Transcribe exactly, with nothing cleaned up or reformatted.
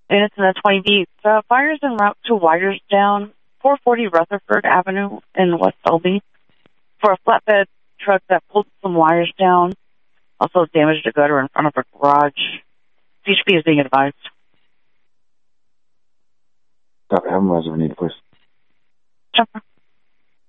and it's in the twenty B. The fire's en route to Widersdown, four forty Rutherford Avenue in West Selby, for a flatbed truck that pulled some wires down. Also damaged a gutter in front of a garage. C H P is being advised. Copy. Have them as we need, please. Jumper.